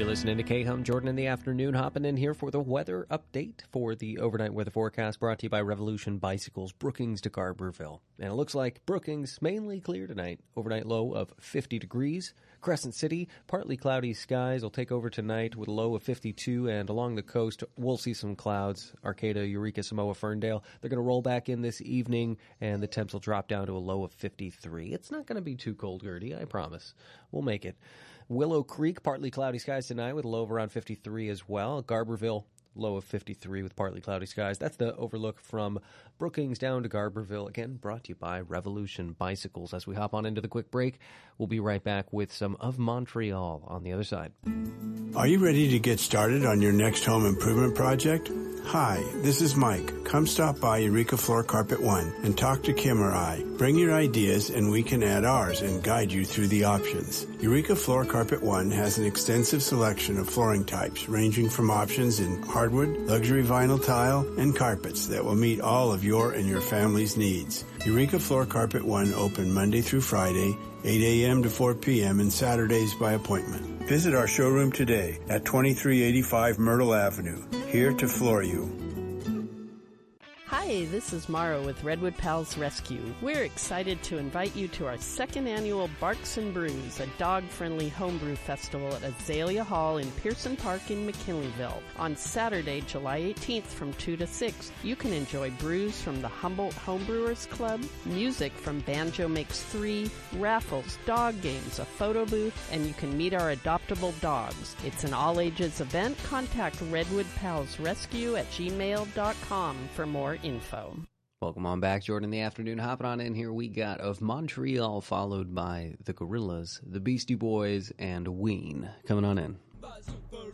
You're listening to K-Hum, Jordan in the afternoon, hopping in here for the weather update for the overnight weather forecast brought to you by Revolution Bicycles, Brookings to Garberville. And it looks like Brookings mainly clear tonight. Overnight low of 50 degrees. Crescent City, partly cloudy skies will take over tonight with a low of 52, and along the coast we'll see some clouds. Arcata, Eureka, Samoa, Ferndale, they're going to roll back in this evening, and the temps will drop down to a low of 53. It's not going to be too cold, Gertie, I promise. We'll make it. Willow Creek, partly cloudy skies tonight with a low of around 53 as well. Garberville, low of 53 with partly cloudy skies. That's the overlook from Brookings down to Garberville. Again, brought to you by Revolution Bicycles. As we hop on into the quick break, we'll be right back with some of Montreal on the other side. Are you ready to get started on your next home improvement project? Hi, this is Mike. Come stop by Eureka Floor Carpet One and talk to Kim or I. Bring your ideas and we can add ours and guide you through the options. Eureka Floor Carpet One has an extensive selection of flooring types ranging from options in hardwood, luxury vinyl tile, and carpets that will meet all of your and your family's needs. Eureka Floor Carpet One open Monday through Friday, 8 a.m. to 4 p.m. and Saturdays by appointment. Visit our showroom today at 2385 Myrtle Avenue, here to floor you. Hi, this is Mara with Redwood Pals Rescue. We're excited to invite you to our second annual Barks and Brews, a dog-friendly homebrew festival at Azalea Hall in Pearson Park in McKinleyville. On Saturday, July 18th from 2 to 6, you can enjoy brews from the Humboldt Homebrewers Club, music from Banjo Makes 3, raffles, dog games, a photo booth, and you can meet our adoptable dogs. It's an all-ages event. Contact Redwood Pals Rescue at gmail.com for more info. Welcome on back, Jordan, in the afternoon. Hopping on in here, we got Of Montreal, followed by the Gorillaz, the Beastie Boys, and Ween. Coming on in.